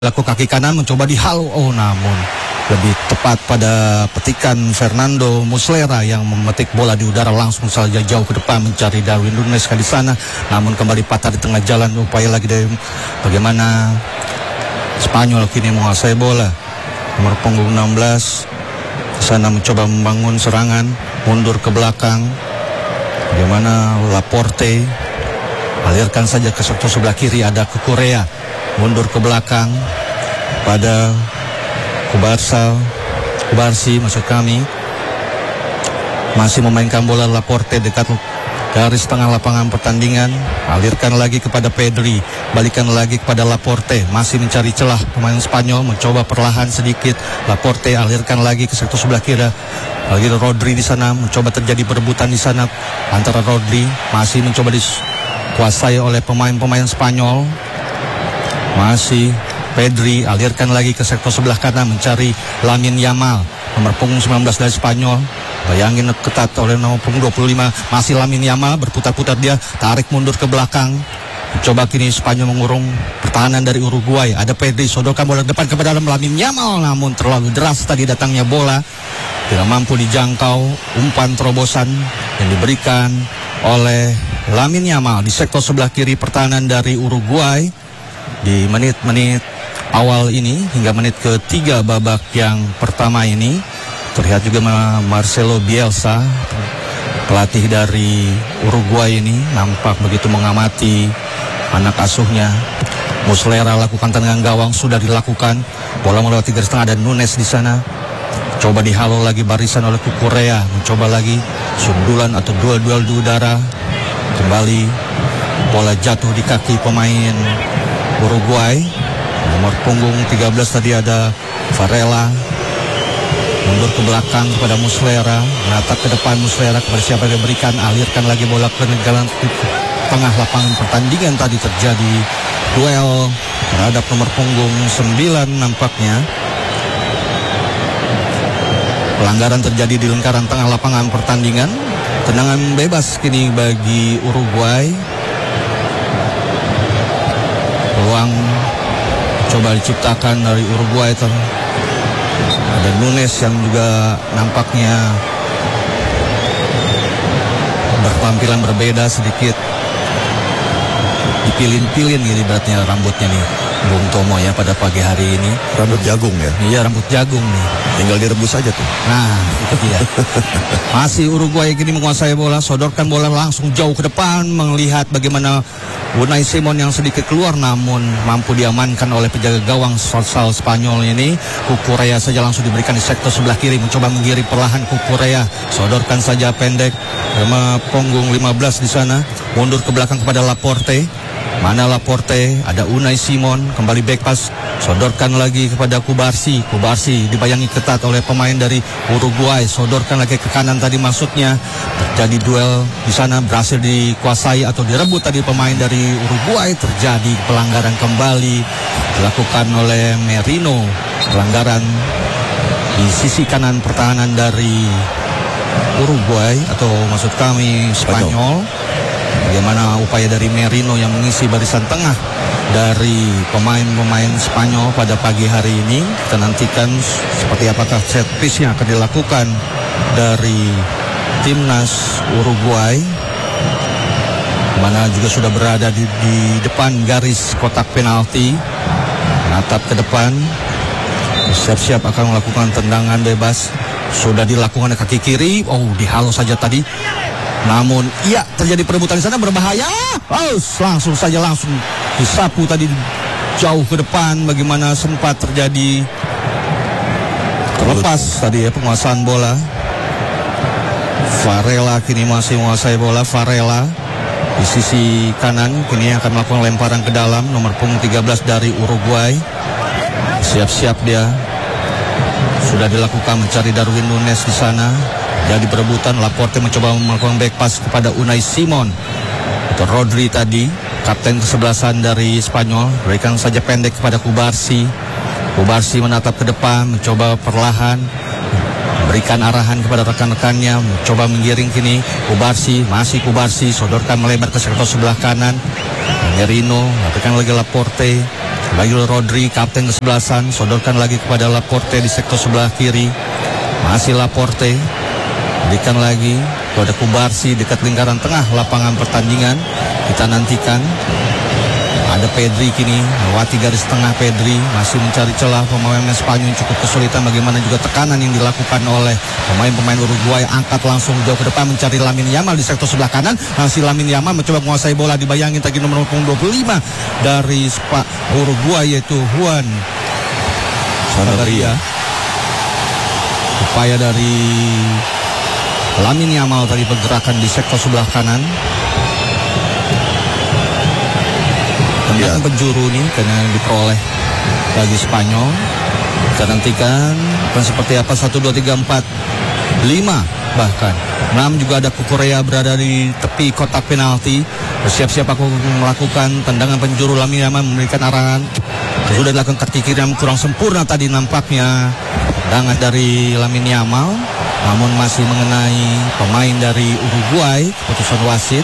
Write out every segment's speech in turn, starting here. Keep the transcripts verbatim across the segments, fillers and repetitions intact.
Laku kaki kanan mencoba dihalau, oh namun lebih tepat pada petikan Fernando Muslera yang memetik bola di udara langsung saja jauh ke depan mencari Darwin Núñez di sana, namun kembali patah di tengah jalan. Upaya lagi dari bagaimana Spanyol kini menguasai bola. Nomor punggung enam belas di sana mencoba membangun serangan, mundur ke belakang. Bagaimana Laporte alirkan saja ke sektor sebelah kiri, ada ke Korea, mundur ke belakang pada Kubarsa, Kubarsi maksud kami, masih memainkan bola. Laporte dekat garis tengah lapangan pertandingan, alirkan lagi kepada Pedri, balikan lagi kepada Laporte, masih mencari celah pemain Spanyol, mencoba perlahan sedikit. Laporte alirkan lagi ke sektor sebelah kiri, lagi Rodri di sana, mencoba terjadi perebutan di sana antara Rodri, masih mencoba dikuasai oleh pemain-pemain Spanyol. Masih Pedri alirkan lagi ke sektor sebelah kanan mencari Lamine Yamal, nomor punggung sembilan belas dari Spanyol. Bayangin ketat oleh nomor punggung dua puluh lima, masih Lamine Yamal, berputar-putar dia, tarik mundur ke belakang. Coba kini Spanyol mengurung pertahanan dari Uruguay. Ada Pedri, sodorkan bola depan kepada Lamine Yamal, namun terlalu deras tadi datangnya bola, tidak mampu dijangkau. Umpan terobosan yang diberikan oleh Lamine Yamal di sektor sebelah kiri pertahanan dari Uruguay di menit-menit awal ini hingga menit ketiga babak yang pertama ini. Terlihat juga Marcelo Bielsa, pelatih dari Uruguay ini, nampak begitu mengamati anak asuhnya. Muslera lakukan tendangan gawang, sudah dilakukan. Bola melewati garis tengah, ada Núñez di sana. Coba dihalau lagi barisan oleh Kukurea, mencoba lagi sundulan atau duel-duel di udara. Kembali bola jatuh di kaki pemain Uruguay. Nomor punggung tiga belas tadi ada Varela, mundur ke belakang kepada Muslera, menatap ke depan Muslera kepada siapa yang diberikan, alirkan lagi bola ke jalan tengah lapangan pertandingan. Tadi terjadi duel terhadap nomor punggung sembilan nampaknya. Pelanggaran terjadi di lingkaran tengah lapangan pertandingan. Tendangan bebas kini bagi Uruguay. Peluang coba diciptakan dari Uruguay. Ada Núñez yang juga nampaknya bertampilan berbeda sedikit, dipilin-pilin gini beratnya rambutnya nih Bung Tomo ya pada pagi hari ini. Rambut jagung ya? Iya, rambut jagung nih. Tinggal direbus aja tuh. Nah, itu dia. Masih Uruguay kini menguasai bola, sodorkan bola langsung jauh ke depan, melihat bagaimana Unai Simon yang sedikit keluar, namun mampu diamankan oleh penjaga gawang sosal Spanyol ini. Kukurea saja langsung diberikan di sektor sebelah kiri, mencoba menggiring perlahan Kukurea, sodorkan saja pendek sama punggung lima belas di sana, mundur ke belakang kepada Laporte. Mana Laporte, ada Unai Simon, kembali back pass, sodorkan lagi kepada Kubarsi. Kubarsi dibayangi ketat oleh pemain dari Uruguay, sodorkan lagi ke kanan tadi maksudnya. Terjadi duel di sana, berhasil dikuasai atau direbut tadi pemain dari Uruguay. Terjadi pelanggaran kembali dilakukan oleh Merino, pelanggaran di sisi kanan pertahanan dari Uruguay atau maksud kami Spanyol. Bagaimana upaya dari Merino yang mengisi barisan tengah dari pemain-pemain Spanyol pada pagi hari ini. Kita nantikan seperti apakah set piece yang akan dilakukan dari timnas Uruguay, mana juga sudah berada di, di depan garis kotak penalti, menatap ke depan, siap-siap akan melakukan tendangan bebas. Sudah dilakukan kaki kiri, oh dihalau saja tadi. Namun iya, terjadi perebutan di sana, berbahaya. Oh, langsung saja langsung disapu tadi jauh ke depan. Bagaimana sempat terjadi terlepas tadi ya penguasaan bola. Varela kini masih menguasai bola. Varela di sisi kanan kini akan melakukan lemparan ke dalam. Nomor punggung tiga belas dari Uruguay, siap-siap dia. Sudah dilakukan mencari Darwin Núñez di sana. Jadi perebutan, Laporte mencoba melakukan back pass kepada Unai Simon atau Rodri tadi, kapten kesebelasan dari Spanyol, berikan saja pendek kepada Kubarsi. Kubarsi menatap ke depan, mencoba perlahan berikan arahan kepada rekan-rekannya, mencoba menggiring kini. Kubarsi, masih Kubarsi, sodorkan melebar ke sektor sebelah kanan. Merino, berikan lagi Laporte, Bayu Rodri, kapten kesebelasan, sodorkan lagi kepada Laporte di sektor sebelah kiri. Masih Laporte, berikan lagi kepada Kubarsi dekat lingkaran tengah lapangan pertandingan. Kita nantikan. Ada Pedri kini, melewati garis tengah. Pedri masih mencari celah. Pemain Spanyol cukup kesulitan. Bagaimana juga tekanan yang dilakukan oleh pemain-pemain Uruguay. Angkat langsung jauh ke depan mencari Lamine Yamal di sektor sebelah kanan. Masih Lamine Yamal mencoba menguasai bola. Dibayangin tadi nomor dua puluh lima dari Spa Uruguay, yaitu Juan Sanabria. Upaya dari Lamine Yamal tadi pergerakan di sektor sebelah kanan. Tendangan ya. Penjuru nih karena diperoleh bagi Spanyol. Kita nantikan akan seperti apa. Satu, dua, tiga, empat, lima bahkan enam juga ada Kukurea berada di tepi kotak penalti. Bersiap-siap aku melakukan tendangan penjuru. Lamine Yamal memberikan arahan. Sudah dilakukan kaki kiri yang kurang sempurna tadi nampaknya tendangan dari Lamine Yamal, namun masih mengenai pemain dari Uruguay. Keputusan wasit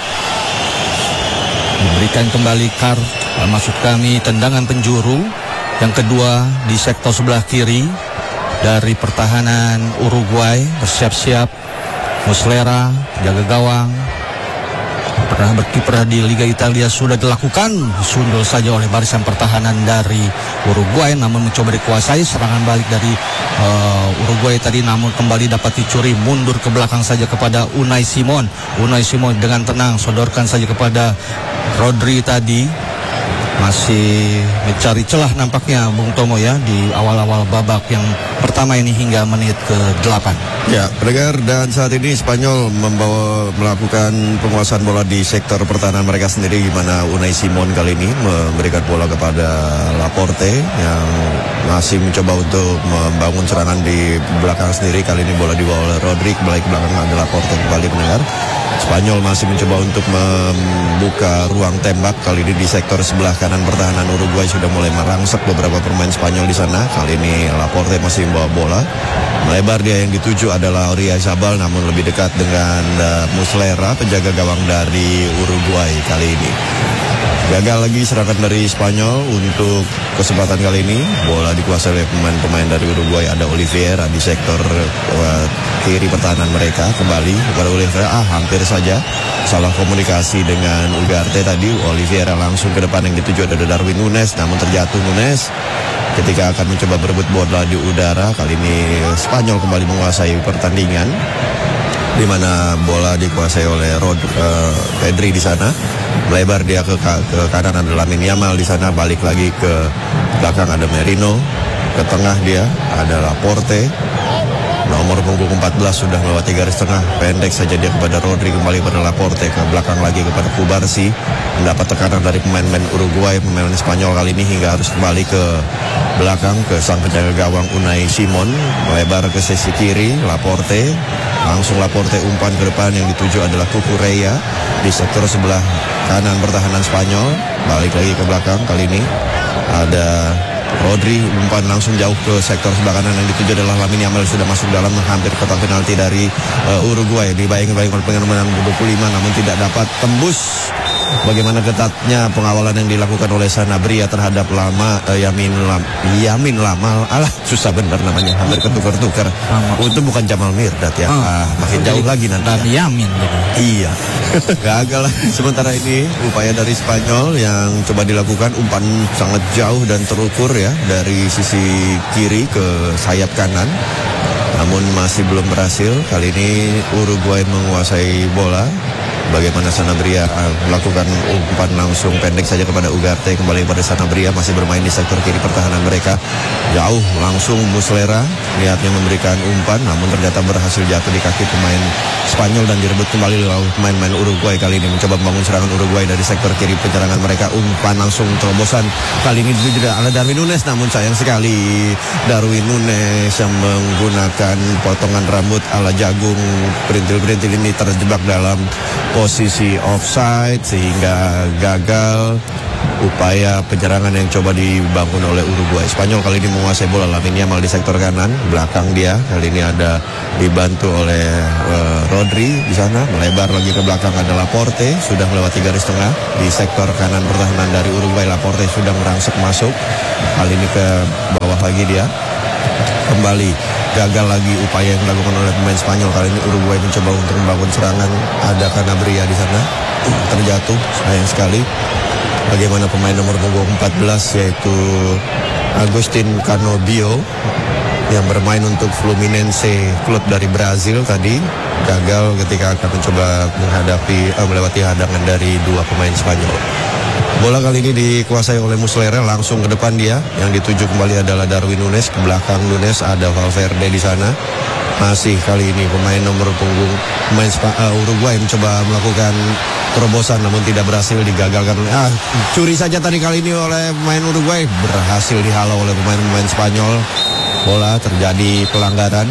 diberikan kembali kar, maksud kami tendangan penjuru yang kedua di sektor sebelah kiri dari pertahanan Uruguay. Bersiap-siap Muslera, jaga gawang, pernah berkiprah di Liga Italia, sudah dilakukan, disundul saja oleh barisan pertahanan dari Uruguay, namun mencoba dikuasai serangan balik dari uh, Uruguay tadi, namun kembali dapat dicuri. Mundur ke belakang saja kepada Unai Simon. Unai Simon dengan tenang sodorkan saja kepada Rodri tadi. Masih mencari celah nampaknya Bung Tomo ya di awal-awal babak yang pertama ini hingga menit ke delapan. Ya, pendengar, dan saat ini Spanyol membawa melakukan penguasaan bola di sektor pertahanan mereka sendiri, di mana Unai Simon kali ini memberikan bola kepada Laporte yang masih mencoba untuk membangun serangan di belakang sendiri. Kali ini bola dibawa oleh Rodri, kembali ke belakang ada Laporte kembali. Pendengar, Spanyol masih mencoba untuk membuka ruang tembak. Kali ini di sektor sebelah kanan pertahanan Uruguay sudah mulai merangsek beberapa pemain Spanyol di sana. Kali ini Laporte masih membawa bola. Melebar dia, yang dituju adalah Oyarzabal, namun lebih dekat dengan uh, Muslera, penjaga gawang dari Uruguay kali ini. Gagal lagi serangan dari Spanyol untuk kesempatan kali ini. Bola dikuasai oleh pemain-pemain dari Uruguay. Ada Oliveira di sektor uh, kiri pertahanan mereka. Kembali kepada Oliveira. Ah, hampir saja salah komunikasi dengan Ugarte tadi. Oliveira langsung ke depan, yang dituju ada Darwin Núñez, namun terjatuh Núñez ketika akan mencoba berebut bola di udara. Kali ini Spanyol kembali menguasai pertandingan, di mana bola dikuasai oleh Rod, uh, Pedri di sana. Melebar dia ke, ke kanan ada Lamine Yamal di sana. Balik lagi ke belakang ada Merino. Ke tengah dia ada Laporte. Nomor punggung empat belas sudah melewati garis tengah. Pendek saja dia kepada Rodri, kembali pada Laporte. Ke belakang lagi kepada Kubarsi. Mendapat tekanan dari pemain-pemain Uruguay. Pemain Spanyol kali ini hingga harus kembali ke belakang ke sang penjaga gawang Unai Simon. Melebar ke sisi kiri Laporte. Langsung Laporte umpan ke depan, yang dituju adalah Kukurea di sektor sebelah kanan pertahanan Spanyol. Balik lagi ke belakang, kali ini ada Rodri, umpan langsung jauh ke sektor sebelah kanan, yang dituju adalah Lamine Yamal, sudah masuk dalam hampir kotak penalti dari uh, Uruguay. Dibayang-bayang oleh pemain dua puluh lima, namun tidak dapat tembus. Bagaimana ketatnya pengawalan yang dilakukan oleh Sanabria terhadap Lama uh, Yamin Lam, Yamin Lamal. Alah, susah benar namanya, hampir ketukar-tukar. Untuk bukan Jamal Mirdad ya. Ah, makin jauh lagi nanti. Ya. Yamin gitu. Iya. Gagal. Sementara ini upaya dari Spanyol yang coba dilakukan, umpan sangat jauh dan terukur ya dari sisi kiri ke sayap kanan, namun masih belum berhasil. Kali ini Uruguay menguasai bola. Bagaimana Sanabria uh, melakukan umpan langsung pendek saja kepada Ugarte. Kembali pada Sanabria, masih bermain di sektor kiri pertahanan mereka. Jauh langsung Muslera niatnya memberikan umpan, namun ternyata berhasil jatuh di kaki pemain Spanyol dan direbut kembali oleh pemain-pemain Uruguay. Kali ini mencoba membangun serangan Uruguay dari sektor kiri penyerangan mereka. Umpan langsung terobosan. Kali ini tidak ada Darwin Núñez, namun sayang sekali Darwin Núñez yang menggunakan potongan rambut ala jagung perintil-perintil ini terjebak dalam posisi offside sehingga gagal upaya penyerangan yang coba dibangun oleh Uruguay. Spanyol kali ini menguasai bola. Lamine Yamal di sektor kanan, belakang dia. Kali ini ada dibantu oleh uh, Rodri di sana, melebar lagi ke belakang ada Laporte, sudah melewati garis tengah di sektor kanan pertahanan dari Uruguay. Laporte sudah merangsek masuk. Kali ini ke bawah lagi dia. Kembali gagal lagi upaya yang dilakukan oleh pemain Spanyol. Kali ini Uruguay mencoba untuk membangun serangan. Ada Canabria di sana, terjatuh, sayang sekali. Bagaimana pemain nomor punggung empat belas yaitu Agustin Canobio yang bermain untuk Fluminense, klub dari Brazil tadi, gagal ketika akan mencoba menghadapi eh, melewati hadangan dari dua pemain Spanyol. Bola kali ini dikuasai oleh Muslera, langsung ke depan dia. Yang dituju kembali adalah Darwin Núñez. Ke belakang Núñez ada Valverde di sana. Masih kali ini pemain nomor punggung pemain Sp- uh, Uruguay mencoba melakukan terobosan namun tidak berhasil, digagalkan. Ah, curi saja tadi kali ini oleh pemain Uruguay, berhasil dihalau oleh pemain-pemain Spanyol. Bola terjadi pelanggaran.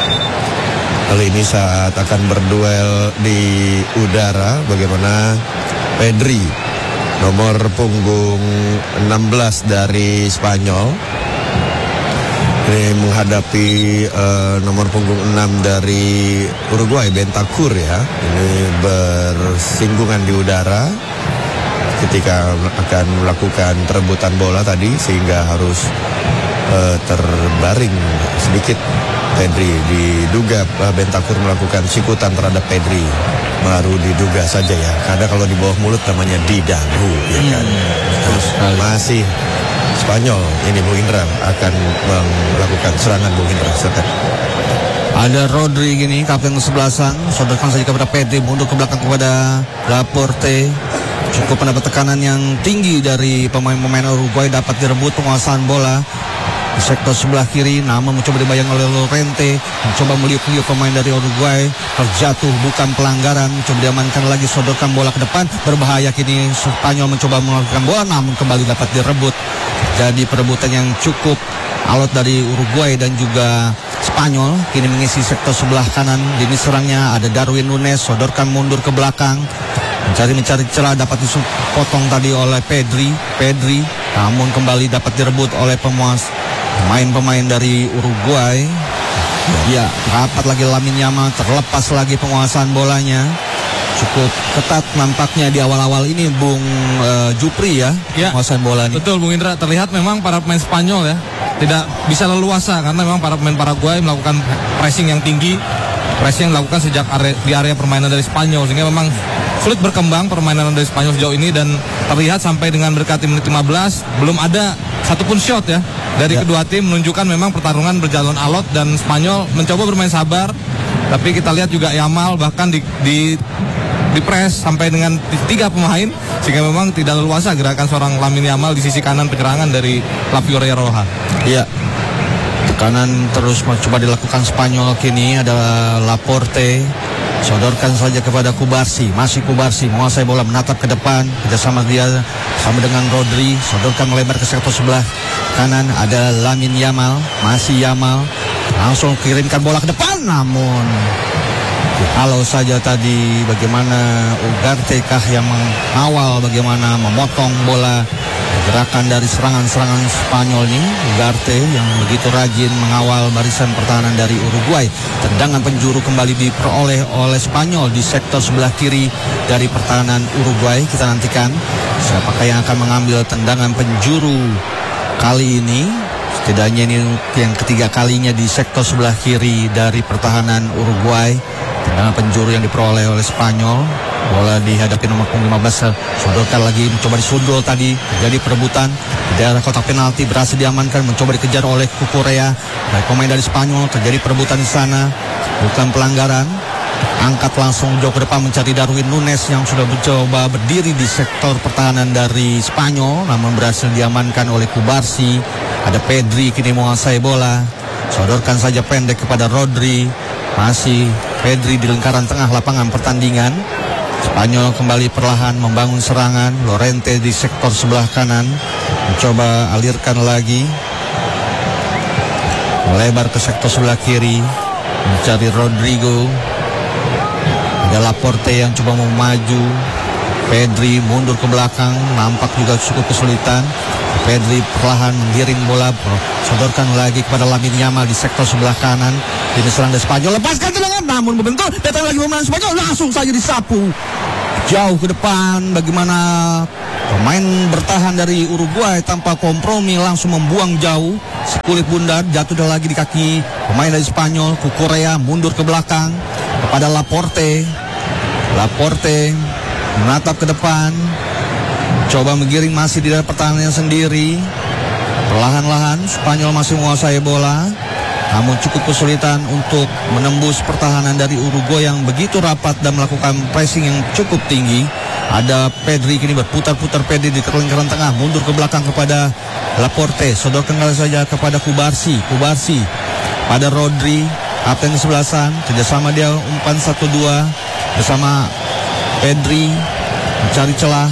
Kali ini saat akan berduel di udara, bagaimana Pedri nomor punggung enam belas dari Spanyol ini menghadapi uh, nomor punggung enam dari Uruguay, Bentancur ya. Ini bersinggungan di udara ketika akan melakukan perebutan bola tadi, sehingga harus uh, terbaring sedikit. Pedri diduga uh, Bentancur melakukan sikutan terhadap Pedri. Baru diduga saja ya, karena kalau di bawah mulut namanya didagu ya kan. Hmm, masih Spanyol ini Bung Indra akan melakukan serangan. Bung Indra silakan. Ada Rodri gini, kapten kesebelasan, sodorkan saja kepada Pedri, mundur ke belakang kepada Laporte. Cukup mendapat tekanan yang tinggi dari pemain-pemain Uruguay, dapat direbut penguasaan bola di sektor sebelah kiri, namun mencoba dibayang oleh Lorente, mencoba meliuk-liuk pemain dari Uruguay, terjatuh, bukan pelanggaran, mencoba diamankan lagi, sodorkan bola ke depan, berbahaya kini Spanyol mencoba melakukan bola, namun kembali dapat direbut. Jadi perebutan yang cukup alot dari Uruguay dan juga Spanyol. Kini mengisi sektor sebelah kanan, lini serangnya ada Darwin Núñez, sodorkan mundur ke belakang, mencari-mencari celah, dapat dipotong tadi oleh Pedri, Pedri, namun kembali dapat direbut oleh pemuas pemain-pemain dari Uruguay. Ya, rapat lagi Lamine Yamal, terlepas lagi penguasaan bolanya. Cukup ketat nampaknya di awal-awal ini Bung uh, Jupri ya, ya, penguasaan bola ini. Betul Bung Indra, terlihat memang para pemain Spanyol ya tidak bisa leluasa karena memang para pemain Paraguay melakukan pressing yang tinggi, pressing yang dilakukan sejak area, di area permainan dari Spanyol, sehingga memang sulit berkembang permainan dari Spanyol sejauh ini, dan terlihat sampai dengan berkati menit lima belas belum ada satupun shot ya dari ya. Kedua tim, menunjukkan memang pertarungan berjalan alot dan Spanyol mencoba bermain sabar, tapi kita lihat juga Yamal bahkan di, di dipres sampai dengan tiga pemain, sehingga memang tidak leluasa gerakan seorang Lamine Yamal di sisi kanan penyerangan dari La Fiorentina. Iya, tekanan terus mencoba dilakukan Spanyol. Kini ada Laporte, sodorkan saja kepada Kubarsi, masih Kubarsi menguasai bola, menatap ke depan, kerjasama dia sama dengan Rodri, sodorkan melebar ke sektor sebelah kanan, ada Lamine Yamal, masih Yamal, langsung kirimkan bola ke depan, namun kalau saja tadi bagaimana Ugarte kah yang mengawal, bagaimana memotong bola, gerakan dari serangan-serangan Spanyol ini. Ugarte yang begitu rajin mengawal barisan pertahanan dari Uruguay. Tendangan penjuru kembali diperoleh oleh Spanyol di sektor sebelah kiri dari pertahanan Uruguay. Kita nantikan siapakah yang akan mengambil tendangan penjuru kali ini. Setidaknya ini yang ketiga kalinya di sektor sebelah kiri dari pertahanan Uruguay. Tendangan penjuru yang diperoleh oleh Spanyol. Bola dihadapi nomor punggung lima belas, sodorkan lagi, mencoba disundul tadi, terjadi perebutan di daerah kotak penalti, berhasil diamankan, mencoba dikejar oleh Cucurella. Baik pemain dari Spanyol, terjadi perebutan di sana, bukan pelanggaran. Angkat langsung jauh ke depan mencari Darwin Núñez yang sudah mencoba berdiri di sektor pertahanan dari Spanyol, namun berhasil diamankan oleh Kubarsi. Ada Pedri kini menguasai bola, sodorkan saja pendek kepada Rodri, masih Pedri di lingkaran tengah lapangan pertandingan. Spanyol kembali perlahan membangun serangan. Lorente di sektor sebelah kanan mencoba alirkan lagi, melebar ke sektor sebelah kiri mencari Rodrigo. Ada Laporte yang coba mau maju, Pedri mundur ke belakang, nampak juga cukup kesulitan. Pedri perlahan menggiring bola, sodorkan lagi kepada Lamine Yamal di sektor sebelah kanan. Ini serang dari Spanyol, lepaskan tendangan, namun membentur, datang lagi pemain Spanyol, langsung saja disapu jauh ke depan. Bagaimana pemain bertahan dari Uruguay tanpa kompromi langsung membuang jauh, sekulit bundar, jatuh lagi di kaki pemain dari Spanyol. Cucurella mundur ke belakang kepada Laporte. Laporte menatap ke depan, coba menggiring masih di dalam pertahanannya sendiri. Perlahan-lahan Spanyol masih menguasai bola, namun cukup kesulitan untuk menembus pertahanan dari Uruguay yang begitu rapat dan melakukan pressing yang cukup tinggi. Ada Pedri kini berputar-putar Pedri di lingkaran tengah, mundur ke belakang kepada Laporte, sodorkan kali saja kepada Kubarsi. Kubarsi pada Rodri, kapten kesebelasan, kerjasama dia umpan satu dua bersama Pedri, mencari celah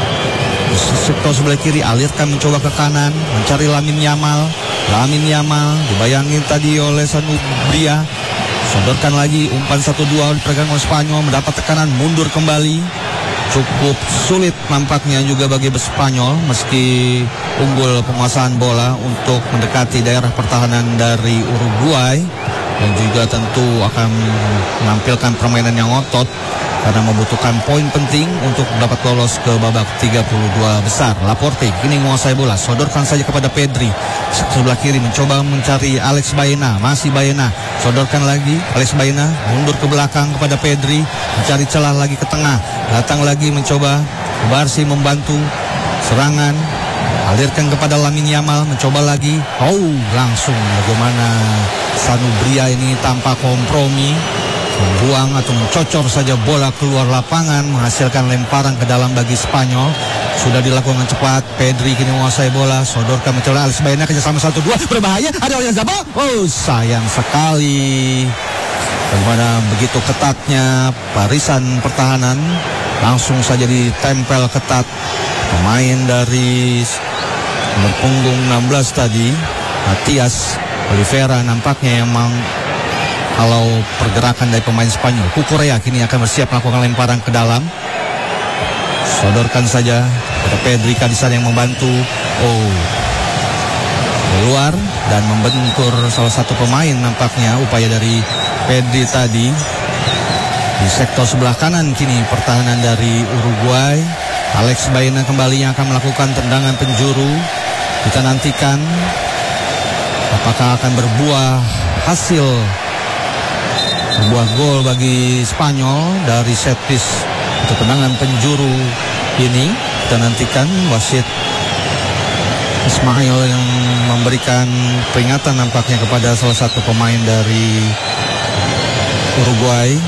sektor sebelah kiri, alirkan mencoba ke kanan, mencari Lamine Yamal. Lamine Yamal dibayangin tadi oleh Sanubria, sodorkan lagi umpan satu dua dipegang oleh Spanyol, mendapat tekanan, mundur kembali. Cukup sulit nampaknya juga bagi Spanyol meski unggul penguasaan bola untuk mendekati daerah pertahanan dari Uruguay, dan juga tentu akan menampilkan permainan yang otot karena membutuhkan poin penting untuk dapat lolos ke babak tiga puluh dua besar. Laporte kini menguasai bola, sodorkan saja kepada Pedri, sebelah kiri mencoba mencari Alex Baena, masih Baena, sodorkan lagi Alex Baena, mundur ke belakang kepada Pedri, mencari celah lagi ke tengah, datang lagi mencoba Barsi membantu serangan, alirkan kepada Lamine Yamal, mencoba lagi, oh langsung bagaimana Sanubria ini tanpa kompromi membuang atau mencocor saja bola keluar lapangan, menghasilkan lemparan ke dalam bagi Spanyol. Sudah dilakukan cepat. Pedri kini menguasai bola, sodorkan mencoba Alex Baena, kerjasama satu dua, berbahaya, ada Oyarzabal, oh sayang sekali. Bagaimana begitu ketatnya barisan pertahanan, langsung saja ditempel ketat pemain dari berpunggung enam belas tadi, Matias Oliveira, nampaknya yang memang kalau pergerakan dari pemain Spanyol. Cucurella kini akan bersiap melakukan lemparan ke dalam, sodorkan saja kepada Pedri Kadisan yang membantu, oh keluar dan membentur salah satu pemain. Nampaknya upaya dari Pedri tadi di sektor sebelah kanan. Kini pertahanan dari Uruguay, Alex Baena kembali yang akan melakukan tendangan penjuru. Kita nantikan apakah akan berbuah hasil sebuah gol bagi Spanyol dari set piece untuk tendangan penjuru ini. Kita nantikan wasit Ismail yang memberikan peringatan nampaknya kepada salah satu pemain dari Uruguay,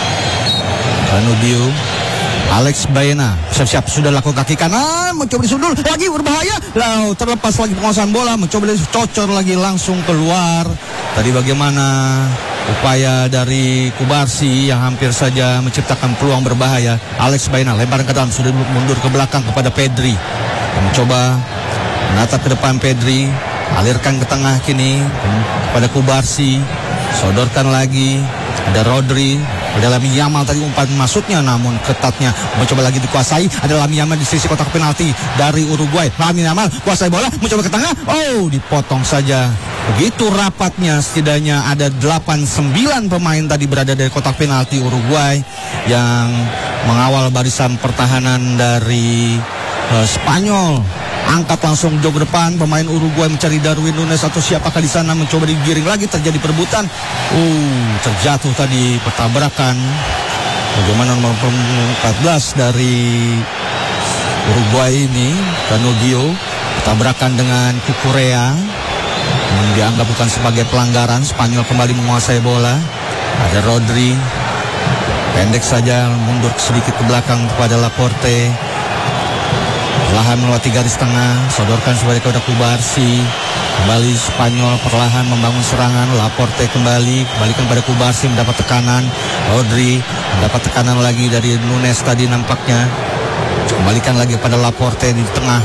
Danubio. Alex Baena siap-siap sudah lakukan kaki kanan, mencoba disundul lagi, berbahaya, lalu terlepas lagi penguasaan bola, mencoba dicocor lagi langsung keluar. Tadi bagaimana upaya dari Kubarsi yang hampir saja menciptakan peluang berbahaya. Alex Baena lemparan ke dalam, sudah mundur ke belakang kepada Pedri, mencoba menatap ke depan. Pedri alirkan ke tengah kini kepada Kubarsi, sodorkan lagi ada Rodri, ada Lamine Yamal tadi umpan masuknya, namun ketatnya mencoba lagi dikuasai. Ada Lamine Yamal di sisi kotak penalti dari Uruguay. Lamine Yamal kuasai bola, mencoba ke tengah, oh dipotong saja. Begitu rapatnya, setidaknya ada delapan sembilan pemain tadi berada dari kotak penalti Uruguay yang mengawal barisan pertahanan dari uh, Spanyol. Angkat langsung jauh ke depan, pemain Uruguay mencari Darwin Nunes atau siapakah di sana, mencoba digiring lagi, terjadi perebutan. Uh, terjatuh tadi pertabrakan. Bagaimana nomor empat belas dari Uruguay ini, Danubio, tabrakan dengan Cucurella, yang dianggap bukan sebagai pelanggaran. Spanyol kembali menguasai bola. Ada Rodri, pendek saja, mundur sedikit ke belakang kepada Laporte. Perlahan melewati garis tengah, sodorkan sebagai kepada Kubarsi. Kembali Spanyol perlahan membangun serangan. Laporte kembali, kembalikan pada Kubarsi, mendapat tekanan. Rodri mendapat tekanan lagi dari Nunes tadi nampaknya. Kembalikan lagi pada Laporte di tengah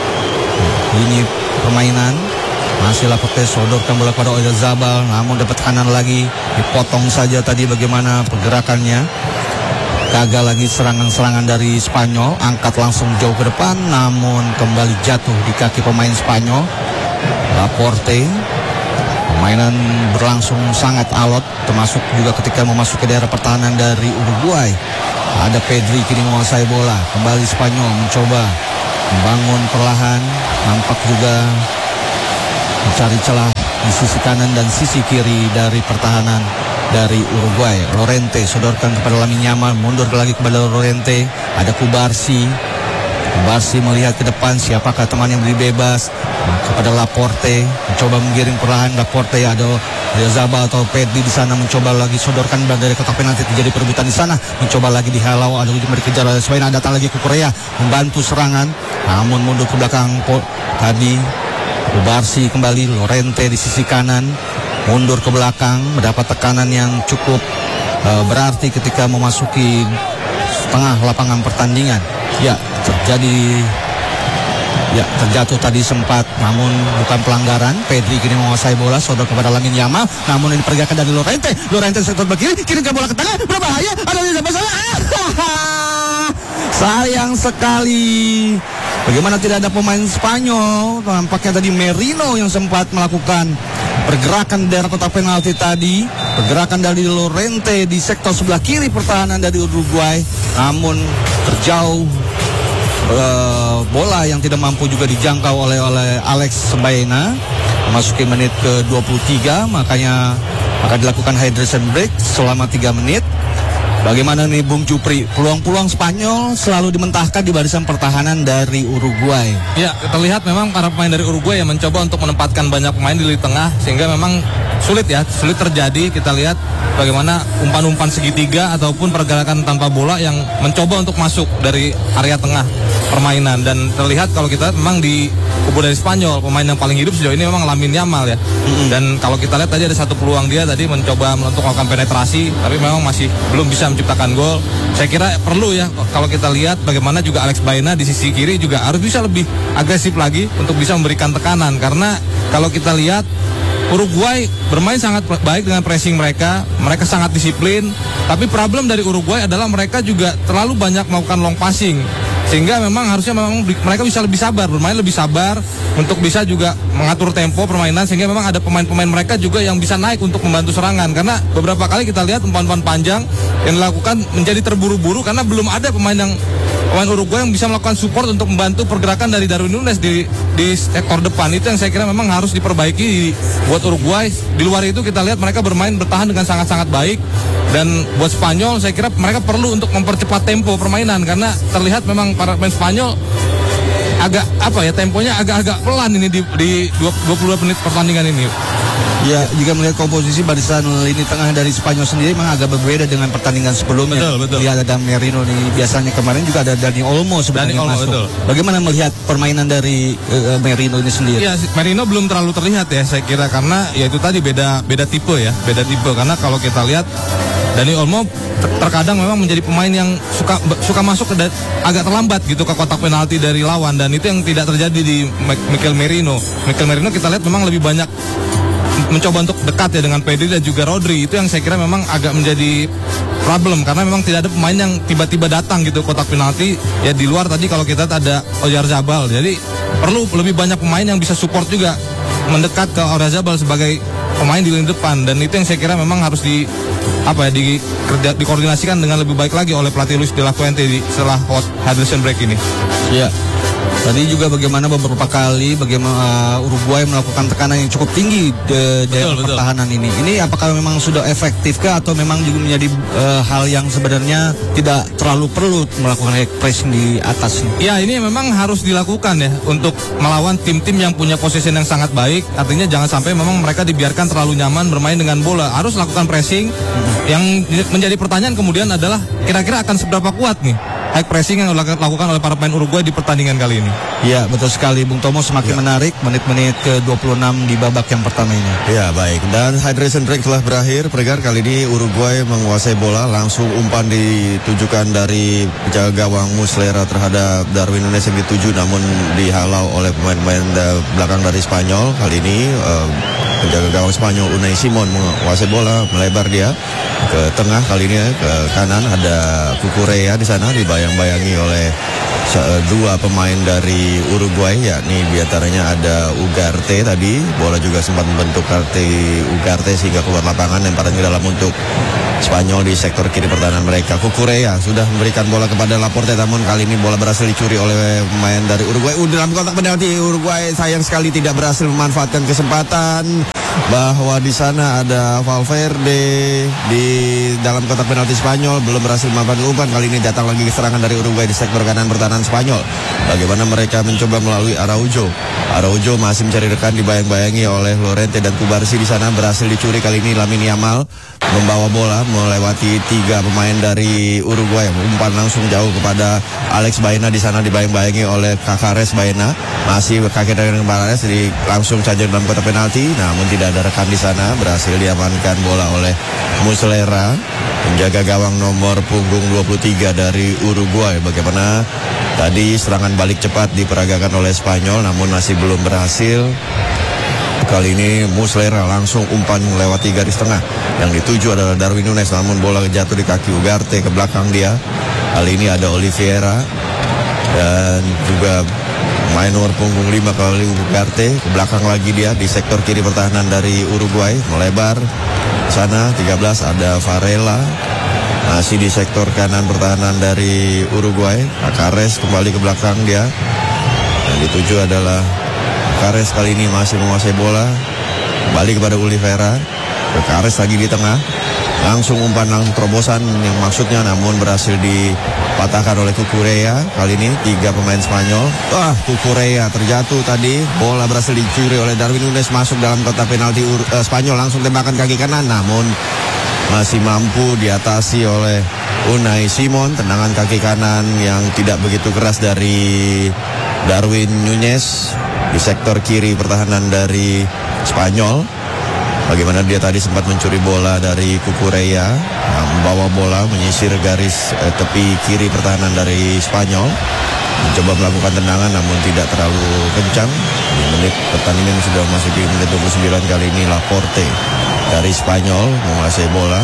lini permainan. Masih Laporte, sodorkan bola pada Oyarzabal, namun dapat tekanan lagi, dipotong saja tadi bagaimana pergerakannya. gagal lagi serangan-serangan dari Spanyol, angkat langsung jauh ke depan, namun kembali jatuh di kaki pemain Spanyol. Laporte. Permainan berlangsung sangat alot, termasuk juga ketika memasuki daerah pertahanan dari Uruguay. Ada Pedri kini menguasai bola, kembali Spanyol mencoba membangun perlahan, nampak juga mencari celah di sisi kanan dan sisi kiri dari pertahanan dari Uruguay. Llorente sodorkan kepada Lamine Yamal, mundur lagi kepada Llorente. Ada Kubarsi. Kubarsi melihat ke depan siapakah teman yang beri bebas, kepada Laporte, mencoba menggiring perlahan. Laporte, ada Oyarzabal atau Pedri di sana, mencoba lagi sodorkan dari kotak penalti, terjadi perebutan di sana, mencoba lagi dihalau, ada ujung dikejar oleh Spain, datang lagi ke Korea membantu serangan, namun mundur ke belakang. Tadi Kubarsi kembali, Llorente di sisi kanan mundur ke belakang, mendapat tekanan yang cukup uh, berarti ketika memasuki tengah lapangan pertandingan. Ya, terjadi ya terjatuh tadi sempat, namun bukan pelanggaran. Pedri kini menguasai bola, sodor kepada Lamine Yamal, namun ini diperagakan dari Llorente. Llorente sektor berkiri, kirimkan bola ke tengah, berbahaya, ada tidak masalah. Sayang sekali, bagaimana tidak ada pemain Spanyol. Tampaknya tadi Merino yang sempat melakukan pergerakan daerah kotak penalti tadi, pergerakan dari Llorente di sektor sebelah kiri pertahanan dari Uruguay, namun terjauh. Uh, bola yang tidak mampu juga dijangkau oleh oleh Alex Baena. Memasuki menit ke dua puluh tiga, makanya akan dilakukan hydration break selama tiga menit. Bagaimana nih Bung Jupri, peluang-peluang Spanyol selalu dimentahkan di barisan pertahanan dari Uruguay. Ya, terlihat memang para pemain dari Uruguay yang mencoba untuk menempatkan banyak pemain di lini tengah, sehingga memang sulit ya, sulit terjadi. Kita lihat bagaimana umpan-umpan segitiga ataupun pergerakan tanpa bola yang mencoba untuk masuk dari area tengah permainan. Dan terlihat kalau kita memang di kubu dari Spanyol, pemain yang paling hidup sejauh ini memang Lamine Yamal ya. Mm-hmm. Dan kalau kita lihat tadi ada satu peluang dia tadi mencoba untuk melakukan penetrasi, tapi memang masih belum bisa menciptakan gol. Saya kira perlu ya, kalau kita lihat bagaimana juga Alex Baena di sisi kiri juga harus bisa lebih agresif lagi untuk bisa memberikan tekanan. Karena kalau kita lihat Uruguay bermain sangat baik dengan pressing mereka, mereka sangat disiplin. Tapi problem dari Uruguay adalah mereka juga terlalu banyak melakukan long passing, sehingga memang harusnya memang mereka bisa lebih sabar, bermain lebih sabar untuk bisa juga mengatur tempo permainan, sehingga memang ada pemain-pemain mereka juga yang bisa naik untuk membantu serangan. Karena beberapa kali kita lihat umpan-umpan panjang yang dilakukan menjadi terburu-buru karena belum ada pemain yang pemain Uruguay yang bisa melakukan support untuk membantu pergerakan dari Darwin Núñez di di sektor depan. Itu yang saya kira memang harus diperbaiki buat Uruguay. Di luar itu kita lihat mereka bermain bertahan dengan sangat-sangat baik. Dan buat Spanyol saya kira mereka perlu untuk mempercepat tempo permainan, karena terlihat memang para pemain Spanyol agak apa ya, temponya agak-agak pelan ini di, di dua puluh dua menit pertandingan ini. Ya, jika melihat komposisi barisan lini tengah dari Spanyol sendiri memang agak berbeda dengan pertandingan sebelumnya. Betul, betul. Ya, ada Merino nih, biasanya kemarin juga ada Dani Olmo sebenarnya Dani Olmo, masuk. betul. Bagaimana melihat permainan dari uh, Merino ini sendiri? Ya, Merino belum terlalu terlihat ya saya kira, karena ya itu tadi beda beda tipe ya, beda tipe. Karena kalau kita lihat Dani Olmo terkadang memang menjadi pemain yang suka suka masuk ke agak terlambat gitu ke kotak penalti dari lawan, dan itu yang tidak terjadi di Mikel Merino. Mikel Merino kita lihat memang lebih banyak mencoba untuk dekat ya dengan Pedri dan juga Rodri. Itu yang saya kira memang agak menjadi problem, karena memang tidak ada pemain yang tiba-tiba datang gitu kotak penalti. Ya di luar tadi kalau kita ada Oyarzabal, jadi perlu lebih banyak pemain yang bisa support juga mendekat ke Oyarzabal sebagai pemain di lini depan. Dan itu yang saya kira memang harus di apa ya di kerja, dikoordinasikan dengan lebih baik lagi oleh pelatih Luis de la Fuente di setelah hot hydration break ini. Iya. Tadi juga bagaimana beberapa kali bagaimana uh, Uruguay melakukan tekanan yang cukup tinggi di daerah pertahanan ini. Ini apakah memang sudah efektifkah atau memang juga menjadi uh, hal yang sebenarnya tidak terlalu perlu melakukan pressing di atas? Ya, ini memang harus dilakukan ya untuk melawan tim-tim yang punya posisi yang sangat baik. Artinya jangan sampai memang mereka dibiarkan terlalu nyaman bermain dengan bola. Harus lakukan pressing. Hmm. Yang menjadi pertanyaan kemudian adalah kira-kira akan seberapa kuat nih high pressing yang dilakukan oleh para pemain Uruguay di pertandingan kali ini. Ya, betul sekali Bung Tomo, semakin ya. menarik menit-menit ke dua puluh enam di babak yang pertama ini. Ya, baik. Dan hydration break telah berakhir. Pregar, kali ini Uruguay menguasai bola, langsung umpan ditujukan dari penjaga gawang Muslera terhadap Darwin Núñez yang dituju, namun dihalau oleh pemain-pemain belakang dari Spanyol. Kali ini uh, Penjaga gawang Spanyol Unai Simon menguasai bola, melebar dia ke tengah, kali ini ke kanan ada Cucurella di sana, dibayang-bayangi oleh dua pemain dari Uruguay, yakni diantaranya ada Ugarte tadi. Bola juga sempat membentuk kartu Ugarte sehingga keluar lapangan, lemparan ke dalam untuk Spanyol di sektor kiri pertahanan mereka. Cucurella sudah memberikan bola kepada Laporte, namun kali ini bola berhasil dicuri oleh pemain dari Uruguay. Uh, dalam kotak penalti Uruguay sayang sekali tidak berhasil memanfaatkan kesempatan bahwa di sana ada Valverde di dalam kotak penalti Spanyol, belum berhasil memanfaatkan umpan. Kali ini datang lagi serangan dari Uruguay di sektor kanan pertahanan Spanyol. Bagaimana mereka mencoba melalui Araujo. Araujo masih mencari rekan, dibayang-bayangi oleh Llorente dan Cubarsí di sana, berhasil dicuri. Kali ini Lamine Yamal membawa bola melewati tiga pemain dari Uruguay, umpan langsung jauh kepada Alex Baena di sana, dibayang-bayangi oleh Cacares Baena, masih kaki dari Cacares, di langsung saja dalam kotak penalti, namun tidak ada rekan di sana. Berhasil diamankan bola oleh Muslera, penjaga gawang nomor punggung dua puluh tiga dari Uruguay. Bagaimana tadi serangan balik cepat diperagakan oleh Spanyol, namun masih belum berhasil. Kali ini Muslera langsung umpan melewati garis tengah. Yang dituju adalah Darwin Núñez, namun bola jatuh di kaki Ugarte ke belakang dia. Kali ini ada Oliveira dan juga main nomor punggung lima kali Ugarte. Ke belakang lagi dia di sektor kiri pertahanan dari Uruguay, melebar sana tiga belas ada Varela. Masih di sektor kanan pertahanan dari Uruguay, Cacares kembali ke belakang dia. Yang dituju adalah Cacares, kali ini masih menguasai bola, kembali kepada Oliveira. Cacares lagi di tengah, langsung umpan langsung terobosan yang maksudnya, namun berhasil dipatahkan oleh Cucurella. Kali ini tiga pemain Spanyol. Wah, Cucurella terjatuh tadi, bola berhasil dicuri oleh Darwin Núñez, masuk dalam kotak penalti uh, Spanyol, langsung tembakan kaki kanan, namun masih mampu diatasi oleh Unai Simon. Tendangan kaki kanan yang tidak begitu keras dari Darwin Núñez di sektor kiri pertahanan dari Spanyol. Bagaimana dia tadi sempat mencuri bola dari Cucurella, nah, membawa bola menyisir garis eh, tepi kiri pertahanan dari Spanyol, mencoba melakukan tendangan namun tidak terlalu kencang. Di menit pertandingan sudah memasuki menit dua puluh sembilan. Kali ini Laporte dari Spanyol menguasai bola,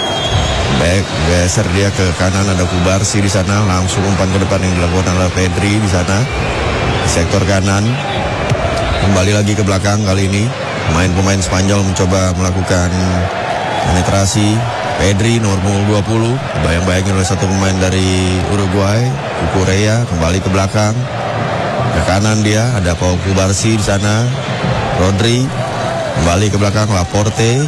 baik geser dia ke kanan, ada Cubarsí di sana, langsung umpan ke depan yang dilakukan oleh Pedri di sana di sektor kanan. Kembali lagi ke belakang, kali ini pemain-pemain Spanyol mencoba melakukan penetrasi. Pedri nomor punggung dua puluh bayang-bayangin oleh satu pemain dari Uruguay, Cucurella, kembali ke belakang. Ke kanan dia ada Pau Cubarsí di sana. Rodri kembali ke belakang, Laporte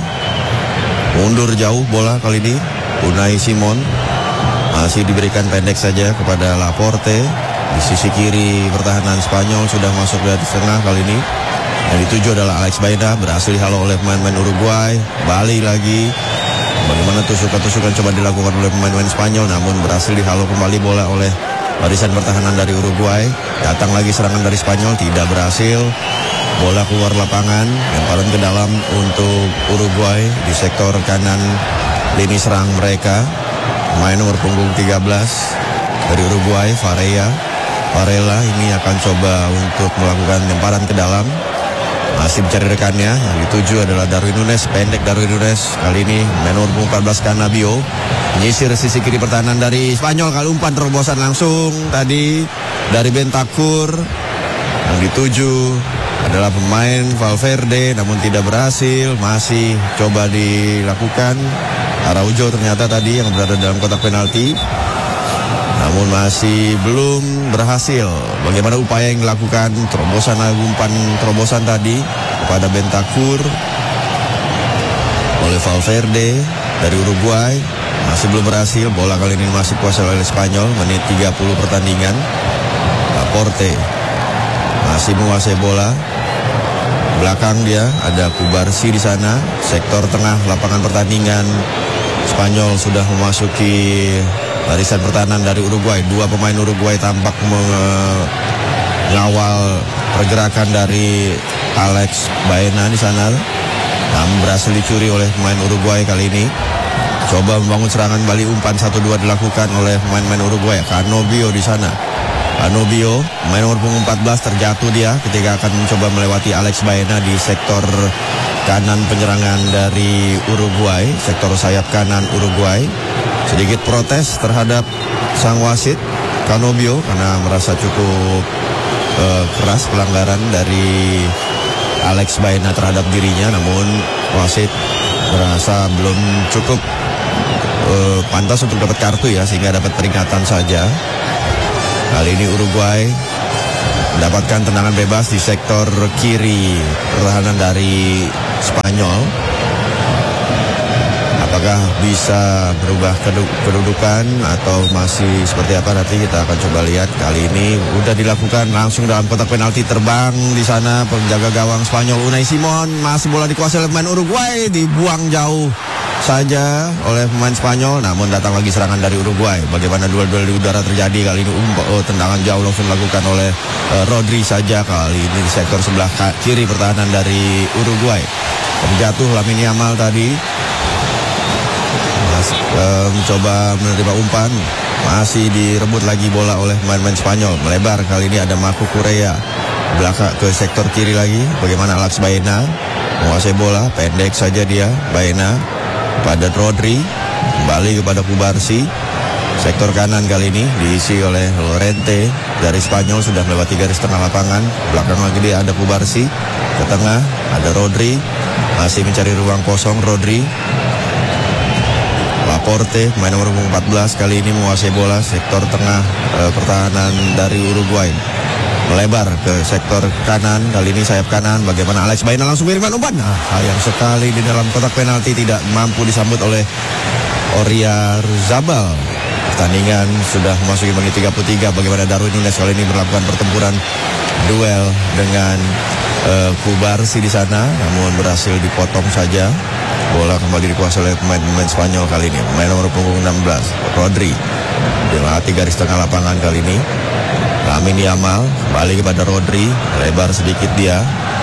mundur jauh bola kali ini. Unai Simon masih diberikan pendek saja kepada Laporte. Di sisi kiri pertahanan Spanyol sudah masuk dari tengah kali ini. Yang dituju adalah Alex Baena, berhasil dihalau oleh pemain-pemain Uruguay. Balik lagi. Bagaimana tusukan-tusukan coba dilakukan oleh pemain-pemain Spanyol, namun berhasil dihalau kembali bola oleh barisan pertahanan dari Uruguay. Datang lagi serangan dari Spanyol, tidak berhasil. Bola keluar lapangan, lemparan ke dalam untuk Uruguay di sektor kanan lini serang mereka. Pemain nomor punggung tiga belas dari Uruguay, Varela. Varela ini akan coba untuk melakukan lemparan ke dalam. Masih mencari rekannya, yang dituju adalah Darwin Núñez, pendek Darwin Núñez. Kali ini main nomor empat belas Cannavio menyisir sisi kiri pertahanan dari Spanyol. Kali umpan terobosan langsung tadi dari Bentancur. Yang dituju adalah pemain Valverde, namun tidak berhasil. Masih coba dilakukan Araujo ternyata tadi yang berada dalam kotak penalti, namun masih belum berhasil. Bagaimana upaya yang dilakukan, terobosan umpan terobosan tadi kepada Bentancur oleh Valverde dari Uruguay, masih belum berhasil. Bola kali ini masih kuasai oleh Spanyol. Menit tiga puluh pertandingan. Laporte masih menguasai bola. Belakang dia ada Cubarsí di sana. Sektor tengah lapangan pertandingan Spanyol sudah memasuki barisan pertahanan dari Uruguay. Dua pemain Uruguay tampak mengawal pergerakan dari Alex Baena di sana. Namun berhasil dicuri oleh pemain Uruguay kali ini. Coba membangun serangan balik, umpan satu dua dilakukan oleh pemain-pemain Uruguay. Cannavio di sana. Cannavio, pemain nomor punggung empat belas, terjatuh dia ketika akan mencoba melewati Alex Baena di sektor kanan penyerangan dari Uruguay, sektor sayap kanan Uruguay. Sedikit protes terhadap sang wasit Canobio karena merasa cukup uh, keras pelanggaran dari Alex Baena terhadap dirinya, namun wasit merasa belum cukup uh, pantas untuk dapat kartu ya, sehingga dapat peringatan saja. Kali ini Uruguay mendapatkan tendangan bebas di sektor kiri pertahanan dari Spanyol. Apakah bisa berubah kedudukan atau masih seperti apa, nanti kita akan coba lihat. Kali ini udah dilakukan langsung dalam kotak penalti, terbang di sana penjaga gawang Spanyol Unai Simon, masih bola dikuasai oleh pemain Uruguay, dibuang jauh saja oleh pemain Spanyol, namun datang lagi serangan dari Uruguay. Bagaimana duel-duel di udara terjadi kali ini. Oh, tendangan jauh langsung dilakukan oleh uh, Rodri saja kali ini di sektor sebelah kiri pertahanan dari Uruguay. Terjatuh Lamine Yamal tadi. Mas, uh, mencoba menerima umpan, masih direbut lagi bola oleh pemain-pemain Spanyol. Melebar kali ini ada Marco Correa belakang ke sektor kiri lagi. Bagaimana Alex Baena menguasai bola, pendek saja dia Baena pada Rodri, kembali kepada Kubarsi. Sektor kanan kali ini diisi oleh Lorente dari Spanyol, sudah melewati garis tengah lapangan. Belakang lagi dia ada Kubarsi, ke tengah ada Rodri, masih mencari ruang kosong Rodri. Laporte, pemain nomor empat belas kali ini menguasai bola sektor tengah e, pertahanan dari Uruguay. Melebar ke sektor kanan, kali ini sayap kanan. Bagaimana Alex Baena langsung mengirimkan umpan. Nah, sayang sekali di dalam kotak penalti tidak mampu disambut oleh Oyarzabal. Pertandingan sudah memasuki menit tiga puluh tiga. Bagaimana Darwin Núñez kali ini melakukan pertempuran duel dengan uh, Kubarsi di sana, namun berhasil dipotong saja. Bola kembali dikuasai oleh pemain-pemain Spanyol kali ini. Pemain nomor punggung enam belas, Rodri. Melewati garis tengah lapangan kali ini. Lamine Yamal kembali kepada Rodri, lebar sedikit dia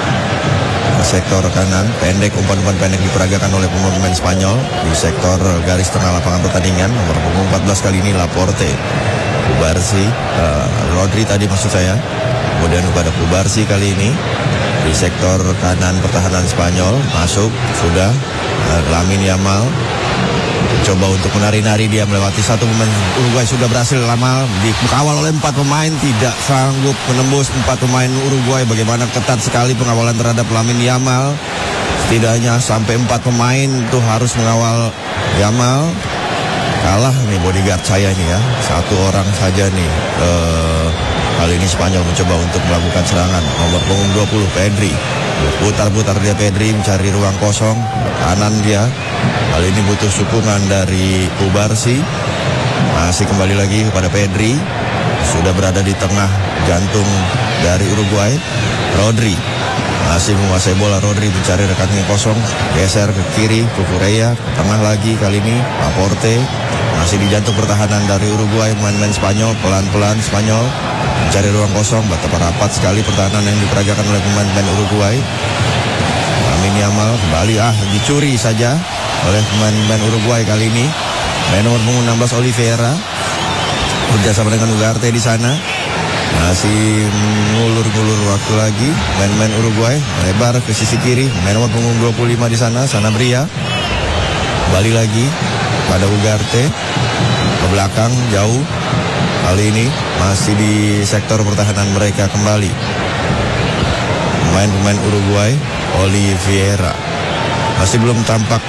ke sektor kanan, pendek, umpan-umpan pendek diperagakan oleh pemain Spanyol di sektor garis tengah lapangan pertandingan. Nomor punggung empat belas kali ini Laporte, Kubarsi, uh, Rodri tadi maksud saya. Kemudian kepada Kubarsi kali ini di sektor kanan pertahanan Spanyol, masuk sudah uh, Lamine Yamal. Coba untuk menari-nari, dia melewati satu pemain Uruguay, sudah berhasil lama dikawal oleh empat pemain, tidak sanggup menembus empat pemain Uruguay. Bagaimana ketat sekali pengawalan terhadap Lamine Yamal. Setidaknya sampai empat pemain itu harus mengawal Yamal. Kalah nih bodyguard saya nih ya, satu orang saja nih. Uh, kali ini Spanyol mencoba untuk melakukan serangan. Nomor punggung dua puluh Pedri, putar-putar dia Pedri mencari ruang kosong kanan dia. Kali ini butuh sukungan dari Kubarsi. Masih kembali lagi kepada Pedri, sudah berada di tengah jantung dari Uruguay. Rodri masih menguasai bola. Rodri mencari rekan yang kosong, geser ke kiri ke Correa, ke tengah lagi kali ini Laporte. Masih di jantung pertahanan dari Uruguay, pemain-pemain Spanyol. Pelan-pelan Spanyol mencari ruang kosong. Betapa rapat sekali pertahanan yang diperagakan oleh pemain-pemain Uruguay. Lamine Yamal kembali, ah dicuri saja oleh pemain-pemain Uruguay kali ini. Main nomor punggung enam belas Oliveira bekerjasama dengan Ugarte di sana. Masih ngulur-ngulur waktu lagi main-main Uruguay, melebar ke sisi kiri. Main nomor punggung dua puluh lima di sana, Sanabria. Kembali lagi pada Ugarte ke belakang jauh. Kali ini masih di sektor pertahanan mereka kembali. Pemain-pemain Uruguay, Oliveira masih belum tampak